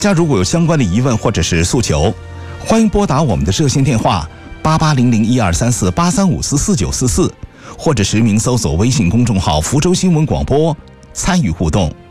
家如果有相关的疑问或者是诉求，欢迎拨打我们的热线电话8800123483544944，或者实名搜索微信公众号福州新闻广播参与互动。